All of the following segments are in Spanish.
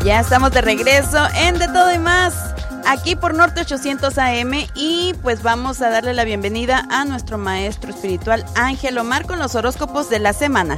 Ya estamos de regreso en De Todo y Más, aquí por Norte 800 AM, y pues vamos a darle la bienvenida a nuestro maestro espiritual Ángel Omar con los horóscopos de la semana.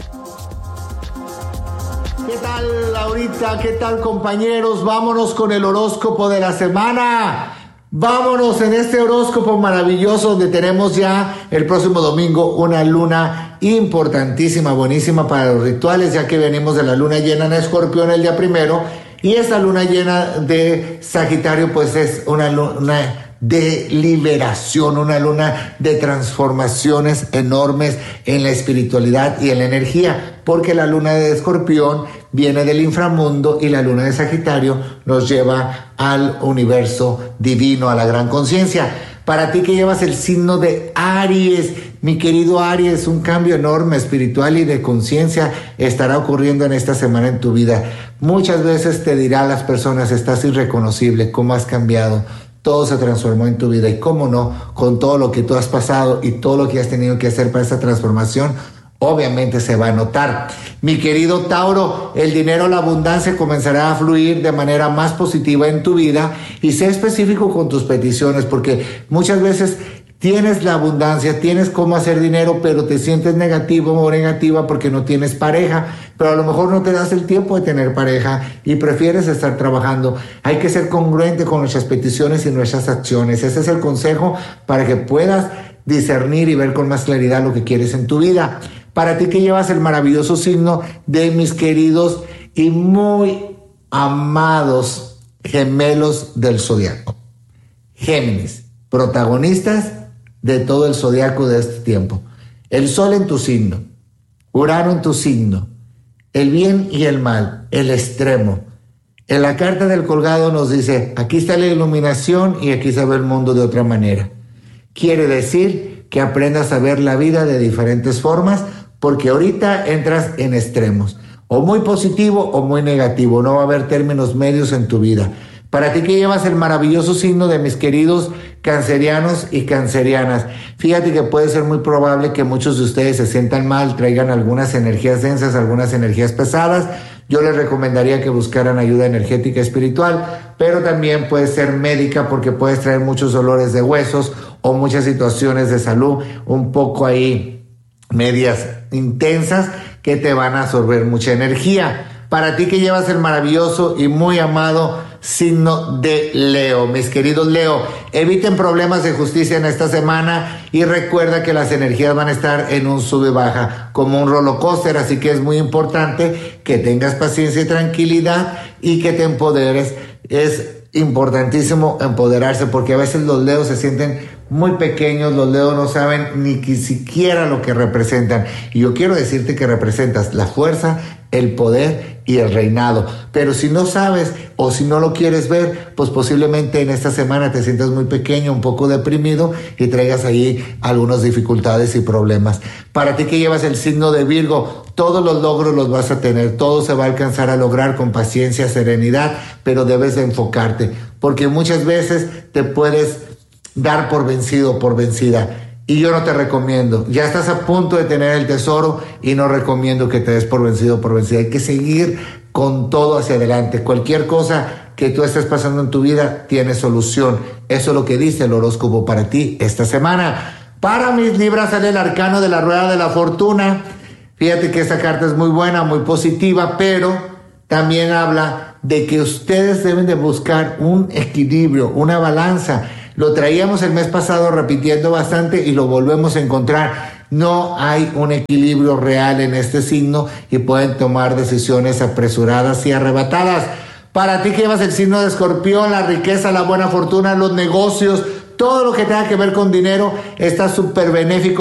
¿Qué tal, Laurita? ¿Qué tal, compañeros? Vámonos con el horóscopo de la semana. Vámonos en este horóscopo maravilloso donde tenemos ya el próximo domingo una luna importantísima, buenísima para los rituales, ya que venimos de la luna llena en Escorpión el día primero. Y esta luna llena de Sagitario pues es una luna de liberación, una luna de transformaciones enormes en la espiritualidad y en la energía, porque la luna de Escorpión viene del inframundo y la luna de Sagitario nos lleva al universo divino, a la gran conciencia. Para ti que llevas el signo de Aries, mi querido Aries, un cambio enorme espiritual y de conciencia estará ocurriendo en esta semana en tu vida. Muchas veces te dirán las personas, estás irreconocible, cómo has cambiado. Todo se transformó en tu vida y cómo no, con todo lo que tú has pasado y todo lo que has tenido que hacer para esta transformación, obviamente se va a notar. Mi querido Tauro, el dinero, la abundancia comenzará a fluir de manera más positiva en tu vida y sé específico con tus peticiones, porque muchas veces tienes la abundancia, tienes cómo hacer dinero, pero te sientes negativo o negativa porque no tienes pareja, pero a lo mejor no te das el tiempo de tener pareja y prefieres estar trabajando. Hay que ser congruente con nuestras peticiones y nuestras acciones. Ese es el consejo para que puedas discernir y ver con más claridad lo que quieres en tu vida. Para ti que llevas el maravilloso signo de mis queridos y muy amados gemelos del zodiaco, Géminis, protagonistas de todo el zodiaco de este tiempo. El sol en tu signo, Urano en tu signo, el bien y el mal, el extremo. En la carta del colgado nos dice, aquí está la iluminación y aquí se ve el mundo de otra manera. Quiere decir que aprendas a ver la vida de diferentes formas, porque ahorita entras en extremos, o muy positivo o muy negativo, no va a haber términos medios en tu vida. Para ti que llevas el maravilloso signo de mis queridos cancerianos y cancerianas, fíjate que puede ser muy probable que muchos de ustedes se sientan mal, traigan algunas energías densas, algunas energías pesadas. Yo les recomendaría que buscaran ayuda energética espiritual, pero también puede ser médica porque puedes traer muchos dolores de huesos o muchas situaciones de salud un poco ahí medias intensas que te van a absorber mucha energía. Para ti que llevas el maravilloso y muy amado signo de Leo, mis queridos Leo, eviten problemas de justicia en esta semana y recuerda que las energías van a estar en un sube y baja como un roller coaster, así que es muy importante que tengas paciencia y tranquilidad y que te empoderes. Es importantísimo empoderarse porque a veces los Leos se sienten muy pequeños, los Leos no saben ni siquiera lo que representan, y yo quiero decirte que representas la fuerza, el poder y el reinado, pero si no sabes o si no lo quieres ver, pues posiblemente en esta semana te sientas muy pequeño, un poco deprimido y traigas ahí algunas dificultades y problemas. Para ti que llevas el signo de Virgo, todos los logros los vas a tener, todo se va a alcanzar a lograr con paciencia, serenidad, pero debes de enfocarte, porque muchas veces te puedes dar por vencido o por vencida. Y yo no te recomiendo, ya estás a punto de tener el tesoro y no recomiendo que te des por vencido o por vencida. Hay que seguir con todo hacia adelante. Cualquier cosa que tú estés pasando en tu vida tiene solución. Eso es lo que dice el horóscopo para ti esta semana. Para mis Libras sale el arcano de la rueda de la fortuna. Fíjate que esta carta es muy buena, muy positiva, pero también habla de que ustedes deben de buscar un equilibrio, una balanza. Lo traíamos el mes pasado repitiendo bastante y lo volvemos a encontrar. No hay un equilibrio real en este signo y pueden tomar decisiones apresuradas y arrebatadas. Para ti que llevas el signo de Escorpión, la riqueza, la buena fortuna, los negocios, todo lo que tenga que ver con dinero está súper benéfico